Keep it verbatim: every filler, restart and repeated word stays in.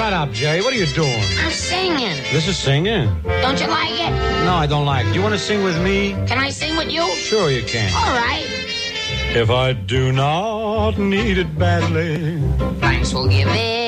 shut up, Jerry. What are you doing? I'm singing. This is singing? Don't you like it? No, I don't like it. Do you want to sing with me? Can I sing with you? Sure you can. All right. If I do not need it badly, thanks will give it.